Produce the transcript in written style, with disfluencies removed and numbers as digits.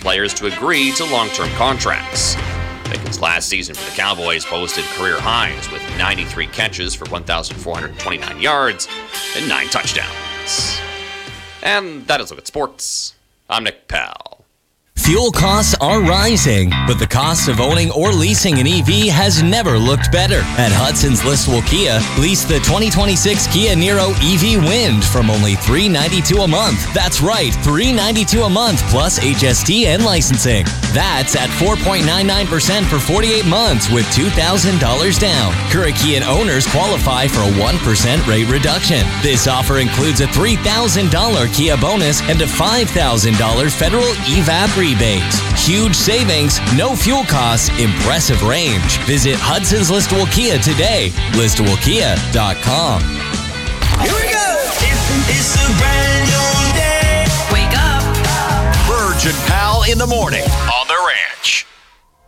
players to agree to long-term contracts. Pickens' last season for the Cowboys posted career highs with 93 catches for 1,429 yards and 9 touchdowns. And that is Look at Sports. I'm Nick Powell. Fuel costs are rising, but the cost of owning or leasing an EV has never looked better. At Hudson's Listowel Kia, lease the 2026 Kia Niro EV Wind from only $392 a month. That's right, $392 a month plus HST and licensing. That's at 4.99% for 48 months with $2,000 down. Current Kia owners qualify for a 1% rate reduction. This offer includes a $3,000 Kia bonus and a $5,000 federal EVAP rebate. Huge savings, no fuel costs, impressive range. Visit Hudson's Listowel Kia today. ListowelKia.com. Here we go! It's a brand new day. Wake up. Burge and Pal in the morning on the ranch.